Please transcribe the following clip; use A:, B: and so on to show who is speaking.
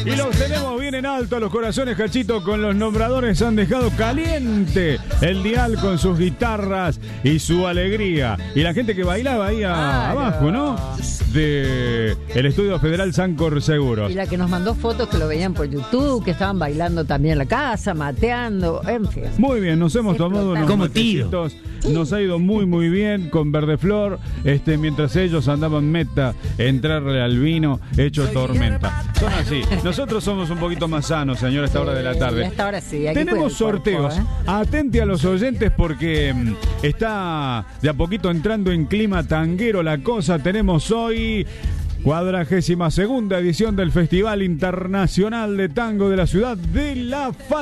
A: Y los tenemos bien en alto a los corazones, Cachito, con los nombradores han dejado caliente el dial con sus guitarras y su alegría. Y la gente que bailaba ahí abajo, ¿no? De el Estudio Federal Sancor Seguros.
B: Y la que nos mandó fotos que lo veían por YouTube, que estaban bailando también en la casa, mateando, en fin.
A: Muy bien, nos hemos tomado unos
C: como
A: matecitos. Nos ha ido muy muy bien con Verdeflor, mientras ellos andaban meta, entrarle al vino hecho tormenta. Son así. Nosotros somos un poquito más sanos, señor, a esta hora de la tarde.
B: A esta hora sí. Hay
A: Tenemos
B: que cuidar el
A: sorteos.
B: cuerpo,
A: Atente a los oyentes porque está de a poquito entrando en clima tanguero la cosa. Tenemos hoy 42ª edición del Festival Internacional de Tango de la Ciudad de La